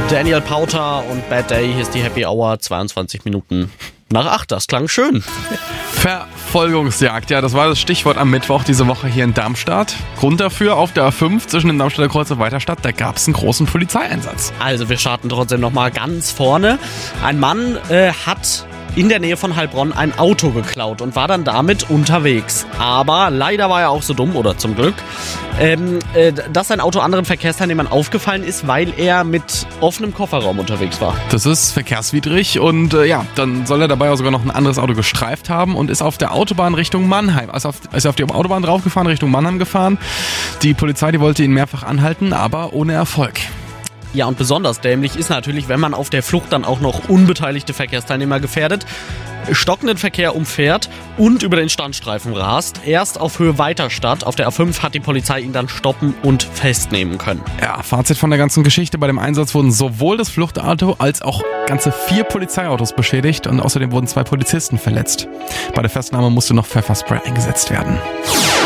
Daniel Powter und Bad Day, hier ist die Happy Hour, 22 Minuten nach 8, das klang schön. Verfolgungsjagd, ja, das war das Stichwort am Mittwoch diese Woche hier in Darmstadt. Grund dafür, auf der A5 zwischen dem Darmstädter Kreuz und Weiterstadt, da gab es einen großen Polizeieinsatz. Also wir starten trotzdem nochmal ganz vorne. Ein Mann hat in der Nähe von Heilbronn ein Auto geklaut und war dann damit unterwegs. Aber leider war er auch so dumm, oder zum Glück, dass sein Auto anderen Verkehrsteilnehmern aufgefallen ist, weil er mit offenem Kofferraum unterwegs war. Das ist verkehrswidrig und dann soll er dabei auch sogar noch ein anderes Auto gestreift haben und ist auf der Autobahn Richtung Mannheim. Also ist auf die Autobahn draufgefahren, Richtung Mannheim gefahren. Die Polizei, die wollte ihn mehrfach anhalten, aber ohne Erfolg. Ja, und besonders dämlich ist natürlich, wenn man auf der Flucht dann auch noch unbeteiligte Verkehrsteilnehmer gefährdet, stockenden Verkehr umfährt und über den Standstreifen rast. Erst auf Höhe Weiterstadt, auf der A5, hat die Polizei ihn dann stoppen und festnehmen können. Ja, Fazit von der ganzen Geschichte: Bei dem Einsatz wurden sowohl das Fluchtauto als auch ganze 4 Polizeiautos beschädigt und außerdem wurden 2 Polizisten verletzt. Bei der Festnahme musste noch Pfefferspray eingesetzt werden.